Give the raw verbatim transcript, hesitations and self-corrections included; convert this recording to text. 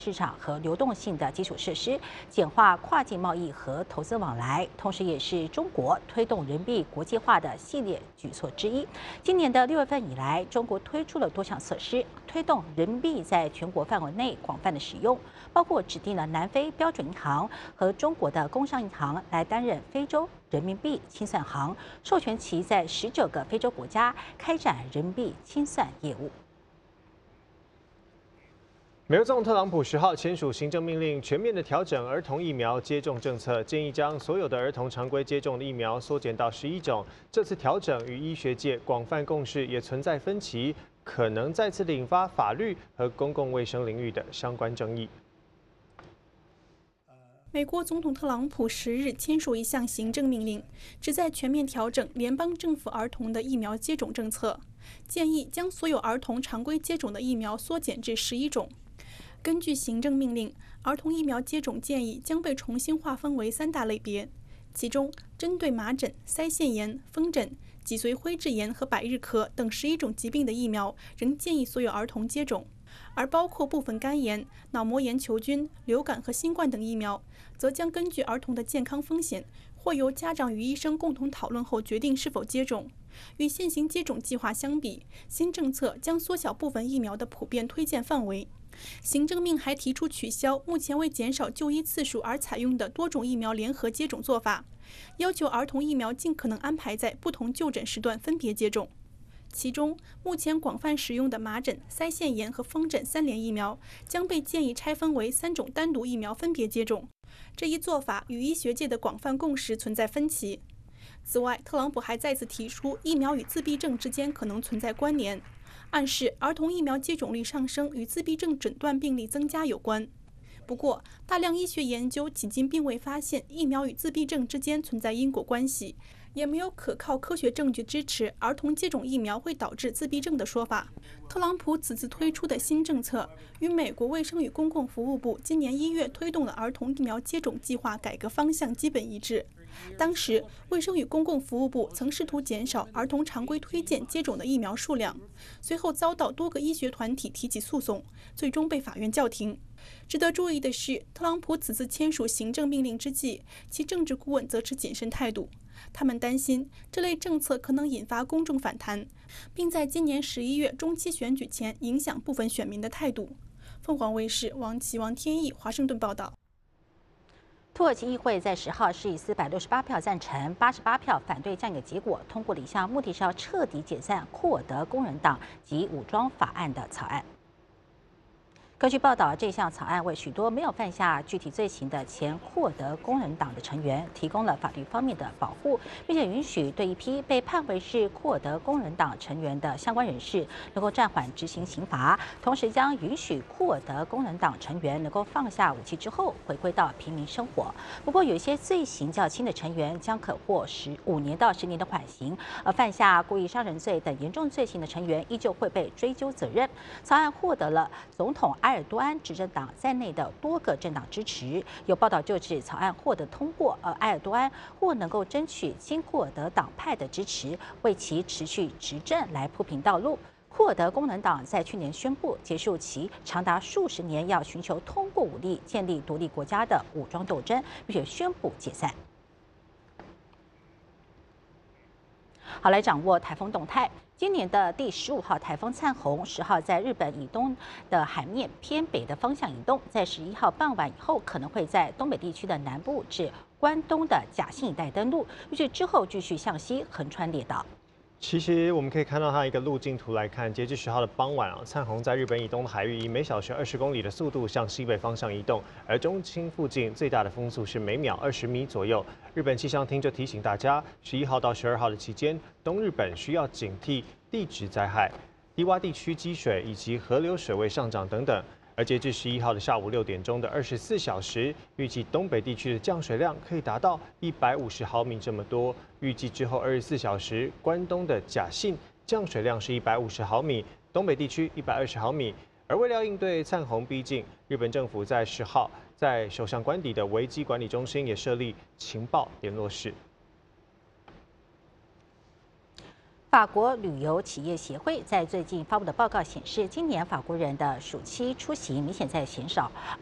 市场和流动性的基础设施，简化跨境贸易和投资往来，同时也是中国推动人民币国际化的系列举措之一。今年的六月份以来，中国推出了多项措施，推动人民币在全国范围内广泛的使用，包括指定了南非标准银行和中国的工商银行来担任非洲人民币清算行，授权其在十九个非洲国家开展人民币清算业务。 美国总统特朗普十号签署行政命令，全面的调整儿童疫苗接种政策，建议将所有的儿童常规接种的疫苗缩减到十一种。这次调整与医学界广泛共识，也存在分歧，可能再次引发法律和公共卫生领域的相关争议。 美国总统特朗普十日签署一项行政命令，旨在全面调整联邦政府儿童的疫苗接种政策，建议将所有儿童常规接种的疫苗缩减至十一种。根据行政命令，儿童疫苗接种建议将被重新划分为三大类别，其中针对麻疹、腮腺炎、风疹、脊髓灰质炎和百日咳等十一种疾病的疫苗仍建议所有儿童接种，而包括部分肝炎、脑膜炎球菌、流感和新冠等疫苗，则将根据儿童的健康风险，或由家长与医生共同讨论后决定是否接种。与现行接种计划相比，新政策将缩小部分疫苗的普遍推荐范围。行政命还提出取消目前为减少就医次数而采用的多种疫苗联合接种做法，要求儿童疫苗尽可能安排在不同就诊时段分别接种。其中，目前广泛使用的麻疹、腮腺炎和风疹三联疫苗将被建议拆分为三种单独疫苗分别接种。这一做法与医学界的广泛共识存在分歧。此外，特朗普还再次提出疫苗与自闭症之间可能存在关联，暗示儿童疫苗接种率上升与自闭症诊断病例增加有关。不过，大量医学研究迄今并未发现疫苗与自闭症之间存在因果关系，也没有可靠科学证据支持儿童接种疫苗会导致自闭症的说法。特朗普此次推出的新政策与美国卫生与公共服务部今年一月推动的儿童疫苗接种计划改革方向基本一致。当时，卫生与公共服务部曾试图减少儿童常规推荐接种的疫苗数量，随后遭到多个医学团体提起诉讼，最终被法院叫停。值得注意的是，特朗普此次签署行政命令之际，其政治顾问则持谨慎态度。他们担心这类政策可能引发公众反弹，并在今年十一月中期选举前影响部分选民的态度。凤凰卫视王琦、王天意华盛顿报道。 土耳其议会在十号是以四百六十八票赞成、八十八票反对这样一个结果，通过了一项目的是要彻底解散库尔德工人党及武装法案的草案。根据报道，这项草案为许多没有犯下具体罪行的前库尔德工人党的成员提供了法律方面的保护，并且允许对一批被判为是库尔德工人党成员的相关人士能够暂缓执行刑罚，同时将允许库尔德工人党成员能够放下武器之后回归到平民生活。不过，有一些罪行较轻的成员将可获十五年到十年的缓刑，而犯下故意杀人罪等严重罪行的成员依旧会被追究责任。草案获得了总统埃尔多安执政党在内的多个政党支持。有报道就指草案获得通过，而埃尔多安或能够争取亲库尔德党派的支持，为其持续执政来铺平道路。库尔德工人党在去年宣布结束其长达数十年要寻求通过武力建立独立国家的武装斗争，并且宣布解散。好，来掌握台风动态。今年的第十五号台风灿鸿，十号在日本以东的海面偏北的方向移动，在十一号傍晚以后，可能会在东北地区的南部至关东的甲信一带登陆，预计之后继续向西横穿列岛。 其实我们可以看到它一个路径图来看，截至十号的傍晚啊，灿鸿在日本以东的海域以每小时二十公里的速度向西北方向移动，而中心附近最大的风速是每秒二十米左右。日本气象厅就提醒大家，十一号到十二号的期间，东日本需要警惕地质灾害、低洼地区积水以及河流水位上涨等等。而截至十一号的下午六点钟的二十四小时，预计东北地区的降水量可以达到一百五十毫米这么多。预计之后二十四小时，关东的甲信降水量是一百五十毫米，东北地区一百二十毫米。而为了应对灿鸿逼近，日本政府在十号在首相官邸的危机管理中心也设立情报联络室。 法国旅游企业协会在最近发布的报告显示，今年法国人的暑期出行明显在减少，